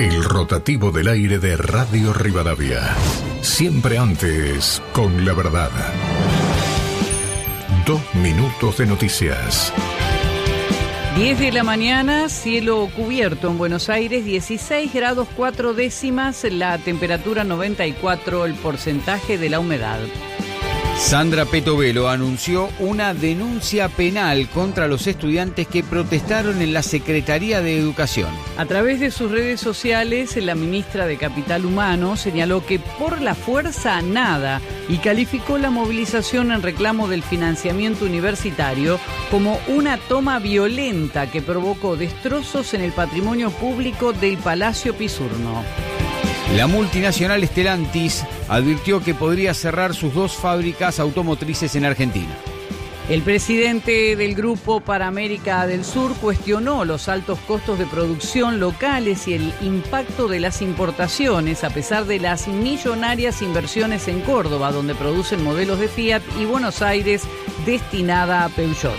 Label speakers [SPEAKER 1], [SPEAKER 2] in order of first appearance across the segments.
[SPEAKER 1] El rotativo del aire de Radio Rivadavia. Siempre antes, con la verdad. 2 minutos de noticias.
[SPEAKER 2] 10 de la mañana, cielo cubierto en Buenos Aires, 16 grados 4 décimas, la temperatura 94, el porcentaje de la humedad.
[SPEAKER 3] Sandra Petovelo anunció una denuncia penal contra los estudiantes que protestaron en la Secretaría de Educación.
[SPEAKER 2] A través de sus redes sociales, la ministra de Capital Humano señaló que por la fuerza nada y calificó la movilización en reclamo del financiamiento universitario como una toma violenta que provocó destrozos en el patrimonio público del Palacio Pisurno.
[SPEAKER 3] La multinacional Stellantis advirtió que podría cerrar sus 2 fábricas automotrices en Argentina.
[SPEAKER 2] El presidente del Grupo para América del Sur cuestionó los altos costos de producción locales y el impacto de las importaciones, a pesar de las millonarias inversiones en Córdoba, donde producen modelos de Fiat, y Buenos Aires, destinada a Peugeot.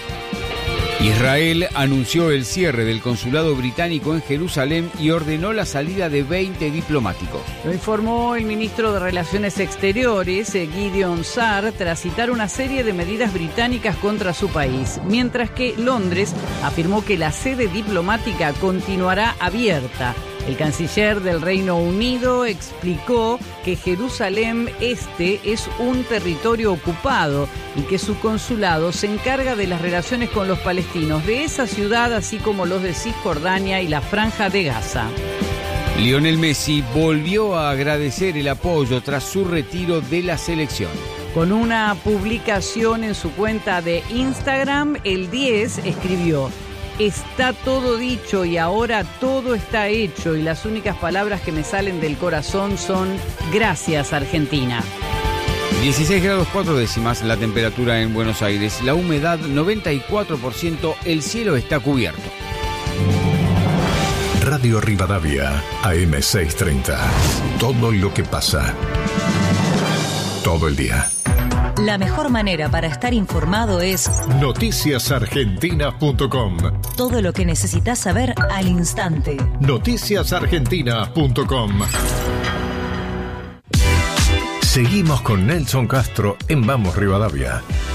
[SPEAKER 3] Israel anunció el cierre del consulado británico en Jerusalén y ordenó la salida de 20 diplomáticos.
[SPEAKER 2] Lo informó el ministro de Relaciones Exteriores, Gideon Saar, tras citar una serie de medidas británicas contra su país, mientras que Londres afirmó que la sede diplomática continuará abierta. El canciller del Reino Unido explicó que Jerusalén Este es un territorio ocupado y que su consulado se encarga de las relaciones con los palestinos de esa ciudad, así como los de Cisjordania y la Franja de Gaza.
[SPEAKER 3] Lionel Messi volvió a agradecer el apoyo tras su retiro de la selección.
[SPEAKER 2] Con una publicación en su cuenta de Instagram, el 10 escribió: "Está todo dicho y ahora todo está hecho, y las únicas palabras que me salen del corazón son gracias, Argentina".
[SPEAKER 3] 16 grados 4 décimas la temperatura en Buenos Aires, la humedad 94%, el cielo está cubierto.
[SPEAKER 1] Radio Rivadavia, AM630. Todo lo que pasa. Todo el día.
[SPEAKER 4] La mejor manera para estar informado es
[SPEAKER 1] noticiasargentina.com.
[SPEAKER 4] todo lo que necesitas saber al instante.
[SPEAKER 1] Noticiasargentina.com. Seguimos con Nelson Castro en Vamos Rivadavia.